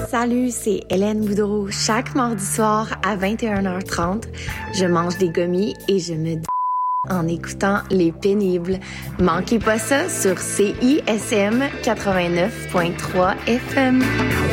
Salut, c'est Hélène Boudreau. Chaque mardi soir à 21h30, je mange des gommis et je me dis en écoutant Les Pénibles. Manquez pas ça sur CISM 89.3 FM.